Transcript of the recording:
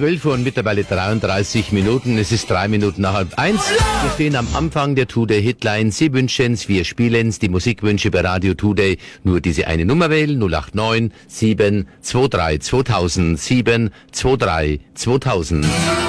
12 Uhr und mittlerweile 33 Minuten. Es ist 3 Minuten nach 12:30. Wir stehen am Anfang der Today Hitline. Sie wünschen's, wir spielen's. Die Musikwünsche bei Radio Today. Nur diese eine Nummer wählen. 089 723 2000 723 2000.